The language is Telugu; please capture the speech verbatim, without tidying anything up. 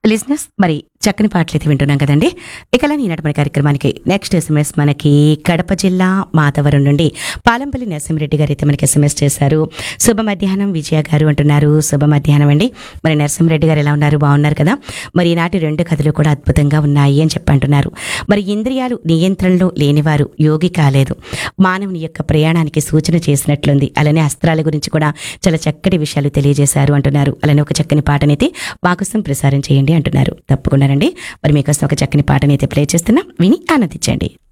లిజినెస్ మరి చక్కని పాటలు అయితే వింటున్నాం కదండి. ఇక అలా ఈనాటి మన కార్యక్రమానికి నెక్స్ట్ ఎస్ఎంఎస్ మనకి కడప జిల్లా మాధవరం నుండి పాలంపల్లి నరసింహరెడ్డి గారు అయితే మనకి ఎస్ఎంఎస్ చేశారు. శుభ మధ్యాహ్నం విజయ గారు అంటున్నారు. శుభ మధ్యాహ్నం అండి. మరి నరసింహరెడ్డి గారు ఎలా ఉన్నారు? బాగున్నారు కదా. మరి ఈనాటి రెండు కథలు కూడా అద్భుతంగా ఉన్నాయి అని చెప్పి అంటున్నారు. మరి ఇంద్రియాలు నియంత్రణలో లేనివారు యోగి కాలేదు, మానవుని యొక్క ప్రయాణానికి సూచన చేసినట్లుంది. అలానే అస్త్రాల గురించి కూడా చాలా చక్కటి విషయాలు తెలియజేశారు అంటున్నారు. అలానే ఒక చక్కని పాటనైతే మాకోసం ప్రసారం చేయండి అంటున్నారు. తప్పకుండా రండి. మరి మీకోసం ఒక చక్కని పాటనైతే ప్లే చేస్తున్నా, విని ఆనందించండి.